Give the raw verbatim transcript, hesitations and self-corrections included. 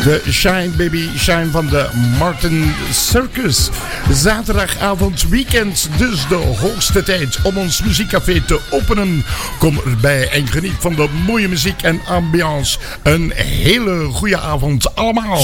De Shine Baby Shine van de Martin Circus. Zaterdagavond weekend, dus de hoogste tijd om ons muziekcafé te openen. Kom erbij en geniet van de mooie muziek en ambiance. Een hele goede avond allemaal.